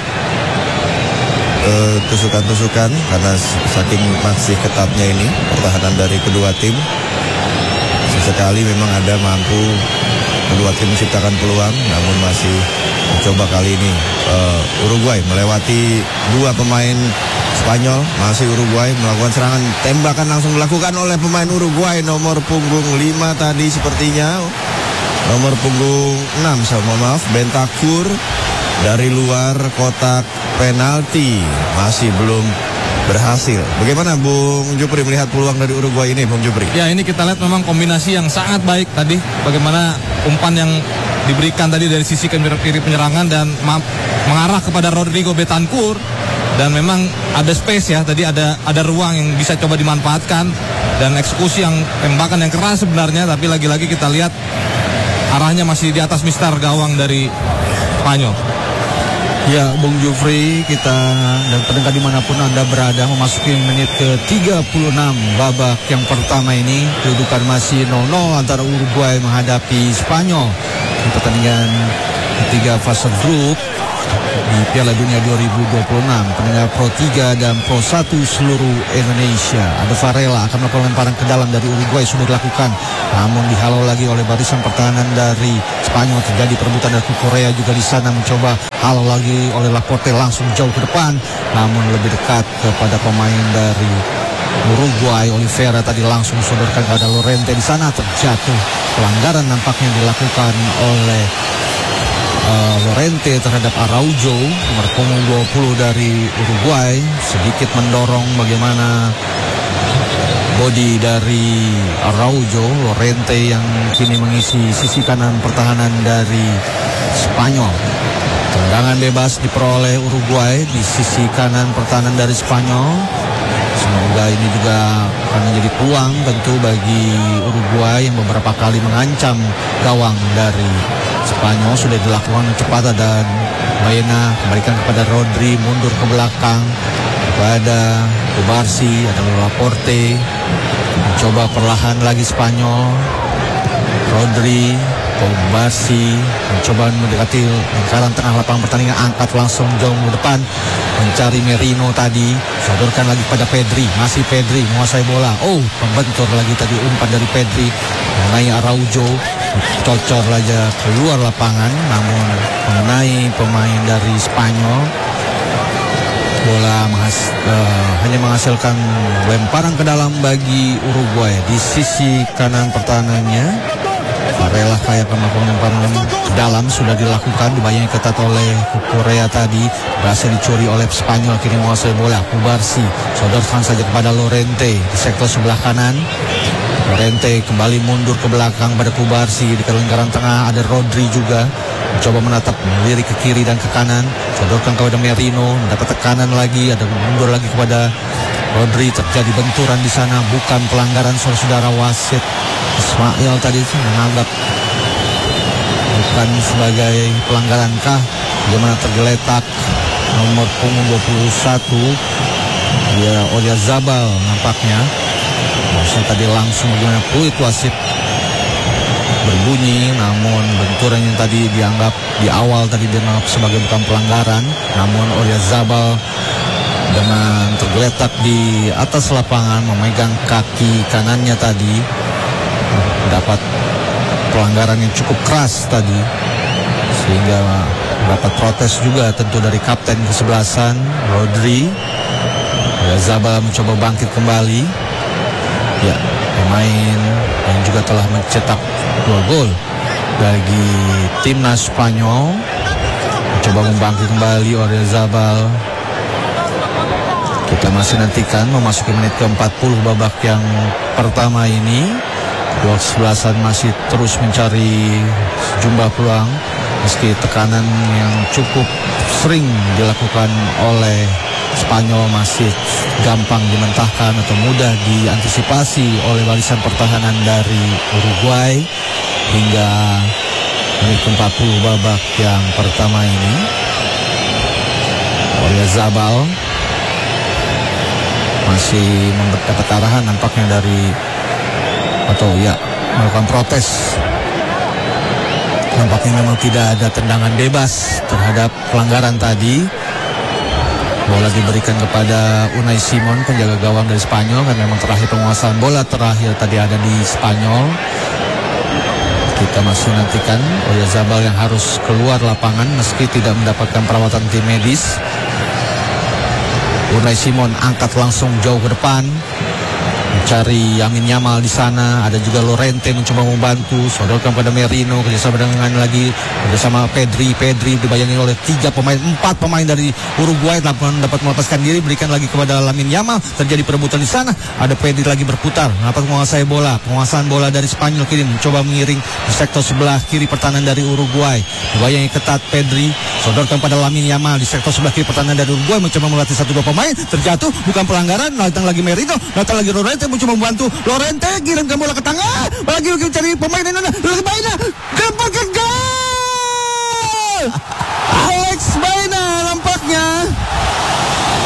uh, tusukan-tusukan karena saking masih ketatnya ini pertahanan dari kedua tim. Sesekali memang ada mampu kedua tim menciptakan peluang, namun masih mencoba kali ini uh, Uruguay melewati dua pemain Spanyol. Masih Uruguay melakukan serangan, tembakan langsung dilakukan oleh pemain Uruguay nomor punggung lima tadi sepertinya. Nomor punggung enam, sama maaf, Bentancur dari luar kotak penalti masih belum berhasil. Bagaimana Bung Jupri melihat peluang dari Uruguay ini, Bung Jupri? Ya, ini kita lihat memang kombinasi yang sangat baik tadi. Bagaimana umpan yang diberikan tadi dari sisi kiri penyerangan dan mengarah kepada Rodrigo Bentancur, dan memang ada space ya, tadi ada ada ruang yang bisa coba dimanfaatkan dan eksekusi yang tembakan yang keras sebenarnya, tapi lagi-lagi kita lihat arahnya masih di atas mistar gawang dari Spanyol. Ya, Bung Jufri, kita dan pendengar dimanapun Anda berada memasuki menit ke tiga puluh enam babak yang pertama ini. Kedudukan masih nol nol antara Uruguay menghadapi Spanyol di pertandingan ketiga fase grup di Piala Dunia dua ribu dua puluh enam. Pendengar Pro tiga dan Pro satu seluruh Indonesia. Ada Varela akan melakukan lemparan ke dalam dari Uruguay, sudah dilakukan, namun dihalau lagi oleh barisan pertahanan dari Spanyol. Terjadi perebutan dari Korea juga di sana, mencoba halau lagi oleh Laporte, langsung jauh ke depan, namun lebih dekat kepada pemain dari Uruguay. Oliveira tadi langsung sodorkan kepada Lorente, di sana terjatuh. Pelanggaran nampaknya dilakukan oleh Uh, Lorente terhadap Araujo, nomor punggung dua puluh dari Uruguay, sedikit mendorong bagaimana body dari Araujo. Lorente yang kini mengisi sisi kanan pertahanan dari Spanyol. Tendangan bebas diperoleh Uruguay di sisi kanan pertahanan dari Spanyol. Semoga ini juga akan menjadi peluang tentu bagi Uruguay yang beberapa kali mengancam gawang dari Spanyol. Sudah dilakukan kecepatan dan Baena kembalikan kepada Rodri, mundur ke belakang kepada Kubarsi, ada Laporte, mencoba perlahan lagi Spanyol. Rodri, Kubarsi mencoba mendekati lingkaran tengah lapangan pertandingan, angkat langsung jauh ke depan mencari Merino tadi, sodorkan lagi pada Pedri, masih Pedri menguasai bola. Oh, pembentur lagi tadi umpan dari Pedri mengenai Araujo, cocor aja keluar lapangan, namun mengenai pemain dari Spanyol. Bola menghas, uh, hanya menghasilkan lemparan ke dalam bagi Uruguay. Di sisi kanan pertahanannya Varela kayak melakukan lemparan ke dalam, sudah dilakukan, dibayangi ketat oleh Korea tadi, berhasil dicuri oleh Spanyol, kini menguasai bola. Kubarsi sodorkan saja kepada Lorente di sektor sebelah kanan. Lorente kembali mundur ke belakang pada Kubarsi, di lingkaran tengah ada Rodri juga, mencoba menatap melirik ke kiri dan ke kanan, sodorkan kepada Merino, mendapat tekanan lagi, ada mundur lagi kepada Rodri. Terjadi benturan di sana, bukan pelanggaran, saudara-saudara. Wasit Ismail tadi menganggap bukan sebagai pelanggaran kah? Bagaimana tergeletak nomor punggung dua puluh satu dia Oyarzabal nampaknya. Maksudnya tadi langsung bagaimana peluit wasit berbunyi, namun benturan yang tadi dianggap di awal tadi dianggap sebagai bukan pelanggaran, namun Oyarzabal dengan tergeletak di atas lapangan memegang kaki kanannya tadi dapat pelanggaran yang cukup keras tadi, sehingga dapat protes juga tentu dari kapten kesebelasan Rodri. Oyarzabal mencoba bangkit kembali. Ya, pemain yang juga telah mencetak dua gol bagi timnas Spanyol mencoba membangkit kembali Oyarzabal. Kita masih nantikan memasuki menit ke empat puluh babak yang pertama ini. Dua kesebelasan masih terus mencari sejumlah peluang, meski tekanan yang cukup sering dilakukan oleh Spanyol masih gampang dimentahkan atau mudah diantisipasi oleh barisan pertahanan dari Uruguay. Hingga menit ke empat puluh babak yang pertama ini, Oyarzabal masih mendapat arahan nampaknya dari atau ya melakukan protes. Nampaknya memang tidak ada tendangan bebas terhadap pelanggaran tadi. Bola diberikan kepada Unai Simon, penjaga gawang dari Spanyol, karena memang terakhir penguasaan bola terakhir tadi ada di Spanyol. Kita masih nantikan Oyarzabal yang harus keluar lapangan meski tidak mendapatkan perawatan tim medis. Unai Simon angkat langsung jauh ke depan, mencari Yamin Yamal di sana. Ada juga Lorente mencoba membantu, sodorkan pada Merino, kerjasama dengan lagi bersama Pedri. Pedri dibayangi oleh tiga pemain, empat pemain dari Uruguay, namun dapat melepaskan diri, berikan lagi kepada Lamine Yamal. Terjadi perebutan di sana. Ada Pedri lagi berputar, dapat menguasai bola. Penguasaan bola dari Spanyol kini mencoba mengiring di sektor sebelah kiri pertahanan dari Uruguay. Dibayangi ketat Pedri, sodorkan pada Lamine Yamal di sektor sebelah kiri pertahanan dari Uruguay, mencoba melatih satu dua pemain, terjatuh, bukan pelanggaran. Datang lagi Merino, datang lagi Lorente mencoba membantu. Lorente kirimkan bola ke tengah, lagi lagi cari pemain ini, lagi mainnya, gol!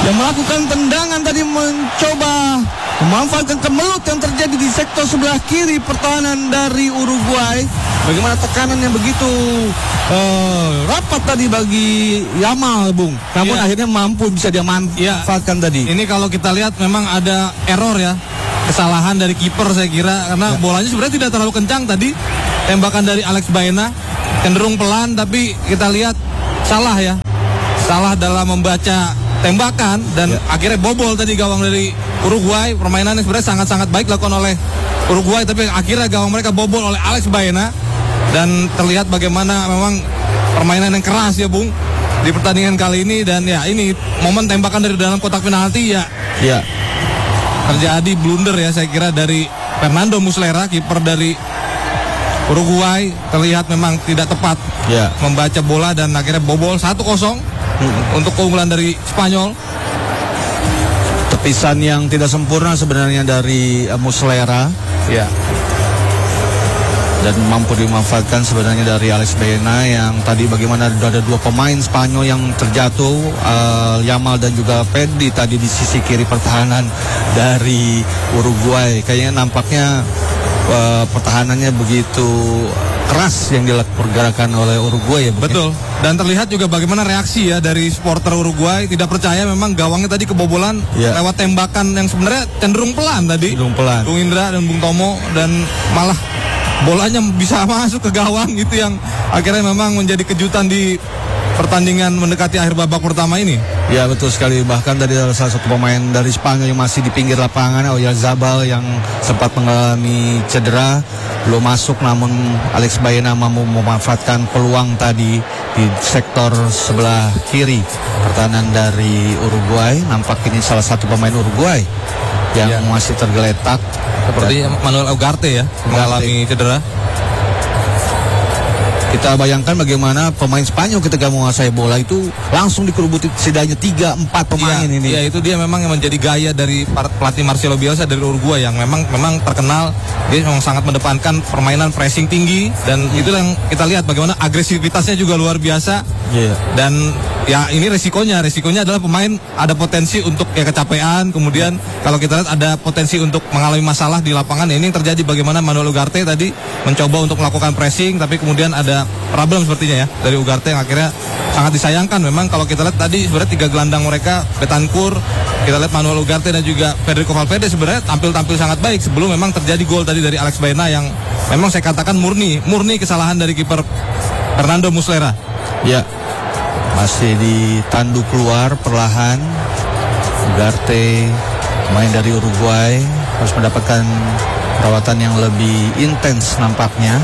yang melakukan tendangan tadi mencoba memanfaatkan kemelut yang terjadi di sektor sebelah kiri pertahanan dari Uruguay. Bagaimana tekanan yang begitu uh, rapat tadi bagi Yamal, Bung. Namun ya. akhirnya mampu bisa dia manfaatkan ya. tadi. Ini kalau kita lihat memang ada error ya, kesalahan dari kiper saya kira, karena ya. bolanya sebenarnya tidak terlalu kencang tadi. Tembakan dari Alex Baena cenderung pelan, tapi kita lihat salah ya, salah dalam membaca tembakan dan ya. akhirnya bobol tadi gawang dari Uruguay. Permainannya sebenarnya sangat-sangat baik dilakukan oleh Uruguay, tapi akhirnya gawang mereka bobol oleh Alex Baena dan terlihat bagaimana memang permainan yang keras ya, Bung, di pertandingan kali ini. Dan ya ini momen tembakan dari dalam kotak penalti ya, ya. terjadi blunder ya saya kira dari Fernando Muslera, kiper dari Uruguay. Terlihat memang tidak tepat ya. membaca bola dan akhirnya bobol satu kosong hmm. untuk keunggulan dari Spanyol. Tepisan yang tidak sempurna sebenarnya dari uh, Muslera ya, dan mampu dimanfaatkan sebenarnya dari Alex Baena yang tadi bagaimana ada dua pemain Spanyol yang terjatuh, uh, Yamal dan juga Pedri tadi di sisi kiri pertahanan dari Uruguay. Kayaknya nampaknya uh, pertahanannya begitu keras yang dilakukan pergerakan oleh Uruguay ya. Betul. Dan terlihat juga bagaimana reaksi ya dari supporter Uruguay, tidak percaya memang gawangnya tadi kebobolan ya. lewat tembakan yang sebenarnya cenderung pelan tadi. Cenderung pelan. Bung Indra dan Bung Tomo, dan malah bolanya bisa masuk ke gawang gitu yang akhirnya memang menjadi kejutan di pertandingan mendekati akhir babak pertama ini. Ya betul sekali, bahkan dari salah satu pemain dari Spanyol yang masih di pinggir lapangan, Oyarzabal, yang sempat mengalami cedera belum masuk, namun Alex Baena mampu memanfaatkan peluang tadi di sektor sebelah kiri pertahanan dari Uruguay. Nampak ini salah satu pemain Uruguay yang ya. masih tergeletak seperti Manuel Ugarte ya, mengalami cedera. Kita bayangkan bagaimana pemain Spanyol ketika menguasai bola itu langsung dikerubuti setidaknya tiga empat pemain ya, ini. Ya itu dia memang yang menjadi gaya dari pelatih Marcelo Bielsa dari Uruguay yang memang memang terkenal dia memang sangat mendepankan permainan pressing tinggi, dan hmm. itu yang kita lihat bagaimana agresivitasnya juga luar biasa. Yeah. Dan ya ini resikonya, resikonya adalah pemain ada potensi untuk ya kecapean, kemudian kalau kita lihat ada potensi untuk mengalami masalah di lapangan. Ya, ini yang terjadi bagaimana Manuel Ugarte tadi mencoba untuk melakukan pressing, tapi kemudian ada problem sepertinya ya dari Ugarte yang akhirnya sangat disayangkan. Memang kalau kita lihat tadi sebenarnya tiga gelandang mereka, Betancourt, kita lihat Manuel Ugarte dan juga Federico Valverde sebenarnya tampil-tampil sangat baik sebelum memang terjadi gol tadi dari Alex Baena yang memang saya katakan murni murni kesalahan dari kiper Fernando Muslera. Ya, masih ditandu keluar perlahan. Ugarte, pemain dari Uruguay, harus mendapatkan perawatan yang lebih intens nampaknya.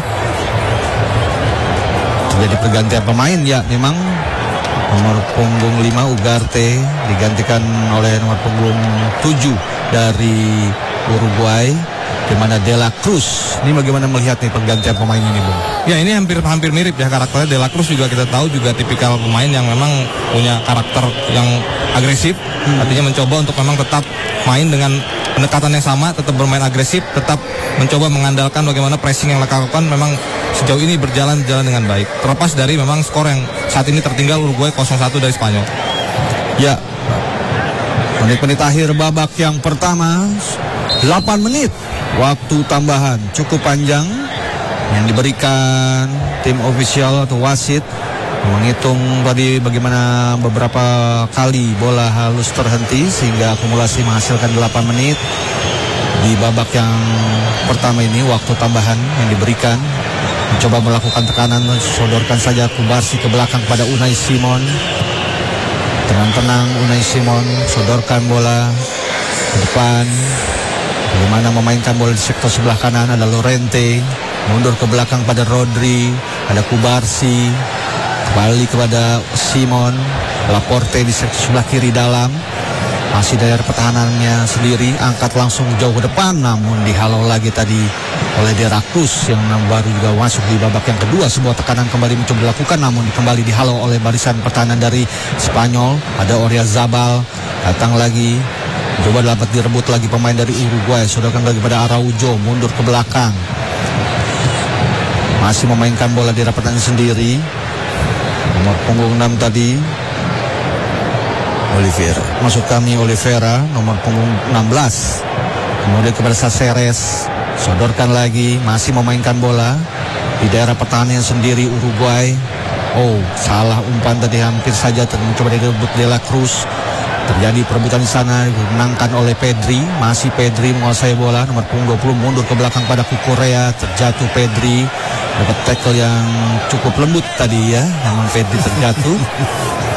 Jadi pergantian pemain ya, memang nomor punggung lima Ugarte digantikan oleh nomor punggung tujuh dari Uruguay, di mana De La Cruz. Ini bagaimana melihat nih pergantian pemain ini, Bung? Ya ini hampir hampir mirip ya karakternya. De La Cruz juga kita tahu juga tipikal pemain yang memang punya karakter yang agresif. Hmm. Artinya mencoba untuk memang tetap main dengan pendekatan yang sama, tetap bermain agresif, tetap mencoba mengandalkan bagaimana pressing yang dilakukan memang sejauh ini berjalan jalan dengan baik. Terlepas dari memang skor yang saat ini tertinggal Uruguay nol satu dari Spanyol. Ya, menit-menit akhir babak yang pertama, delapan menit waktu tambahan cukup panjang yang diberikan tim ofisial atau wasit menghitung tadi bagaimana beberapa kali bola halus terhenti sehingga akumulasi menghasilkan delapan menit di babak yang pertama ini. Waktu tambahan yang diberikan, mencoba melakukan tekanan, sodorkan saja Kubarsi ke belakang pada Unai Simon. Tenang-tenang Unai Simon sodorkan bola ke depan. Bagaimana memainkan bola di sektor sebelah kanan, ada Llorente, mundur ke belakang pada Rodri, ada Kubarsi, kembali kepada Simon, Laporte di sektor sebelah kiri dalam, masih dari pertahanannya sendiri, angkat langsung jauh ke depan, namun dihalau lagi tadi oleh De La Cruz yang baru juga masuk di babak yang kedua. Sebuah tekanan kembali mencoba dilakukan, namun kembali dihalau oleh barisan pertahanan dari Spanyol. Ada Oyarzabal datang lagi, coba dapat direbut lagi pemain dari Uruguay, sodorkan lagi pada Araujo, mundur ke belakang, masih memainkan bola di pertahanan sendiri. Nomor punggung enam tadi Oliveira. Masuk kami Oliveira, nomor punggung enam belas. Kemudian kepada Saceres, sodorkan lagi, masih memainkan bola di daerah pertahanan sendiri Uruguay. Oh, salah umpan tadi, hampir saja mencoba direbut De La Cruz. Terjadi perebutan di sana, dimenangkan oleh Pedri. Masih Pedri menguasai bola, nomor punggung dua puluh mundur ke belakang pada Cucurella. Terjatuh Pedri, dapat tackle yang cukup lembut tadi ya. Memang Pedri terjatuh.